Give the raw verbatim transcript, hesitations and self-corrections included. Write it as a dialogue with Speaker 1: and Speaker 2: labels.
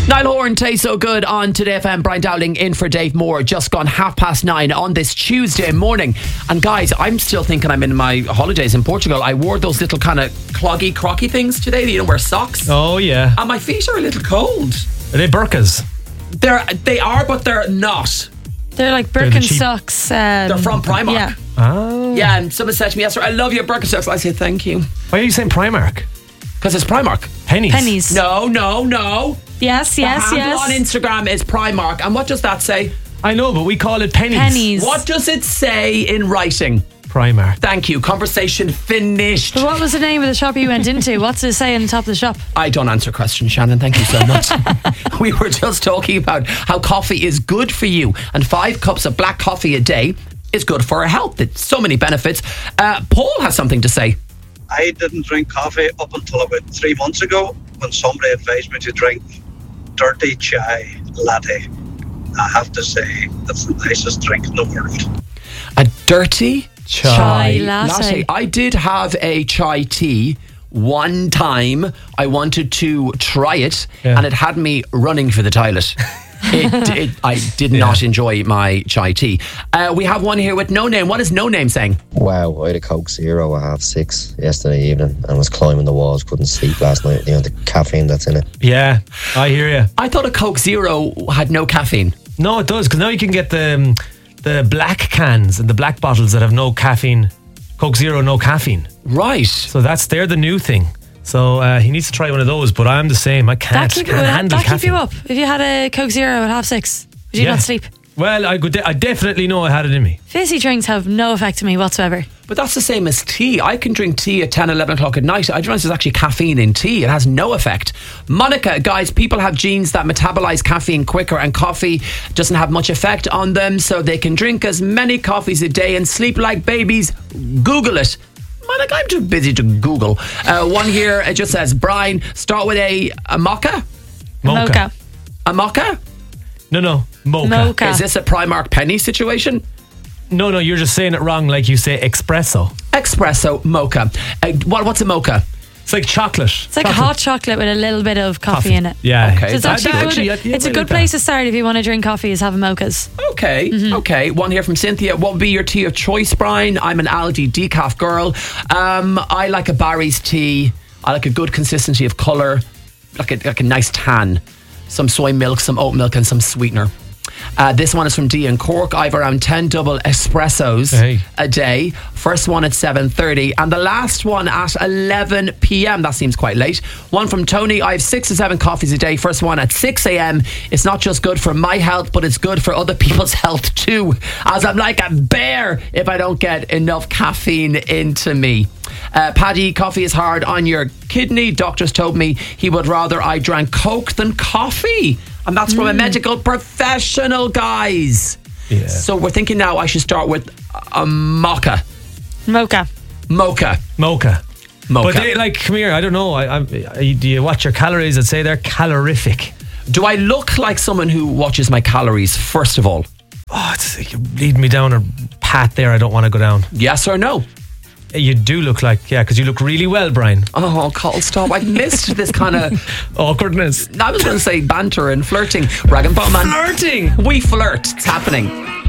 Speaker 1: Niall Horan, Tastes So Good on Today F M. Brian Dowling in for Dave Moore. Just gone half past nine on this Tuesday morning. And guys, I'm still thinking I'm in my holidays in Portugal. I wore those little kind of cloggy, crocky things today that you don't wear socks.
Speaker 2: Oh, yeah.
Speaker 1: And my feet are a little cold.
Speaker 2: Are they burkas?
Speaker 1: They're, they are, but they're not.
Speaker 3: They're like
Speaker 2: They're the
Speaker 3: Birkenstocks. Um,
Speaker 1: They're from Primark.
Speaker 3: Yeah.
Speaker 2: Oh.
Speaker 1: Yeah, and someone said to me yesterday, I love your Birkenstocks. I say, thank you.
Speaker 2: Why are you saying Primark?
Speaker 1: Because it's Primark.
Speaker 2: Pennies.
Speaker 3: Pennies.
Speaker 1: No, no, no.
Speaker 3: Yes,
Speaker 1: The
Speaker 3: yes,
Speaker 1: handle
Speaker 3: yes.
Speaker 1: on Instagram is Primark. And what does that say?
Speaker 2: I know, but we call it pennies.
Speaker 3: Pennies.
Speaker 1: What does it say in writing?
Speaker 2: Primark.
Speaker 1: Thank you. Conversation finished.
Speaker 3: But what was the name of the shop you went into? What's it say on the top of the shop?
Speaker 1: I don't answer questions, Shannon. Thank you so much. We were just talking about how coffee is good for you, and five cups of black coffee a day is good for our health. It's so many benefits. Uh, Paul has something to say.
Speaker 4: I didn't drink coffee up until about three months ago when somebody advised me to drink dirty chai latte. I have to say, that's the nicest drink in the world.
Speaker 1: A dirty chai,
Speaker 3: Chai latte.
Speaker 1: I did have a chai tea one time. I wanted to try it,
Speaker 2: Yeah.
Speaker 1: and it had me running for the toilet. It, it, I did
Speaker 2: Yeah.
Speaker 1: not enjoy my chai tea. Uh, we have one here with No Name. What is No Name saying?
Speaker 5: Wow, I had a Coke Zero at half six yesterday evening and was climbing the walls, couldn't sleep last night. You know, the caffeine that's in it.
Speaker 2: Yeah, I hear you.
Speaker 1: I thought a Coke Zero had no caffeine.
Speaker 2: No, it does, because now you can get the um, the black cans and the black bottles that have no caffeine. Coke Zero, no caffeine.
Speaker 1: Right.
Speaker 2: So that's they're the new thing. So uh, he needs to try one of those, but I'm the same. I can't,
Speaker 3: That keep,
Speaker 2: can't
Speaker 3: would
Speaker 2: handle
Speaker 3: that keep
Speaker 2: caffeine.
Speaker 3: you up? If you had a Coke Zero at half six, would you
Speaker 2: Yeah.
Speaker 3: not sleep?
Speaker 2: Well, I, could de- I definitely know I had it in me.
Speaker 3: Fizzy drinks have no effect on me whatsoever.
Speaker 1: But that's the same as tea. I can drink tea at ten, eleven o'clock at night. I don't realize there's actually caffeine in tea. It has no effect. Monica, guys, people have genes that metabolize caffeine quicker, and coffee doesn't have much effect on them, so they can drink as many coffees a day and sleep like babies. Google it. Monica, I'm too busy to Google. Uh, one here, it just says, Brian, start with a, a mocha?
Speaker 2: Mocha.
Speaker 3: Mocha.
Speaker 1: A mocha?
Speaker 2: No, no, mocha.
Speaker 3: Mocha.
Speaker 1: Is this a Primark penny situation?
Speaker 2: No, no, you're just saying it wrong like you say espresso.
Speaker 1: Espresso, mocha. Uh, what, what's a mocha?
Speaker 2: It's like chocolate.
Speaker 3: It's like a hot chocolate with a little bit of coffee,
Speaker 2: Coffee.
Speaker 3: in it.
Speaker 2: Yeah.
Speaker 1: Okay.
Speaker 3: So it's
Speaker 1: That-
Speaker 3: actually,
Speaker 1: that
Speaker 3: good.
Speaker 2: actually- yeah,
Speaker 3: it's
Speaker 2: I
Speaker 3: a good
Speaker 2: like
Speaker 3: place
Speaker 2: that.
Speaker 3: to start if you want to drink coffee, is having mochas.
Speaker 1: Okay,
Speaker 3: Mm-hmm.
Speaker 1: okay. One here from Cynthia. What would be your tea of choice, Brian? I'm an Aldi decaf girl. Um, I like a Barry's tea. I like a good consistency of colour, like a, like a nice tan. Some soy milk, some oat milk, and some sweetener. Uh, this one is from Dee in Cork. I have around ten double espressos
Speaker 2: Hey.
Speaker 1: a day. First one at seven thirty and the last one at eleven p.m. That seems quite late. One from Tony. I have six to seven coffees a day. First one at six a.m. It's not just good for my health, but it's good for other people's health too, as I'm like a bear if I don't get enough caffeine into me. Uh, Paddy, coffee is hard on your kidney. Doctors told me he would rather I drank Coke than coffee. And that's from a medical professional, guys.
Speaker 2: Yeah.
Speaker 1: So we're thinking now I should start with a mocha.
Speaker 3: Mocha.
Speaker 1: Mocha.
Speaker 2: Mocha.
Speaker 1: Mocha.
Speaker 2: But they, like, come here, I don't know. I, I, I, do you watch your calories and say they're calorific?
Speaker 1: Do I look like someone who watches my calories, first of all?
Speaker 2: Oh, it's like you're leading me down a path there I don't want to go down.
Speaker 1: Yes or no?
Speaker 2: You do look like, yeah, because you look really well, Brian.
Speaker 1: Oh, Carl, stop. I've missed this kind of...
Speaker 2: Awkwardness.
Speaker 1: I was going to say banter and flirting. Rag and Bowman.
Speaker 2: Flirting.
Speaker 1: We flirt. It's happening.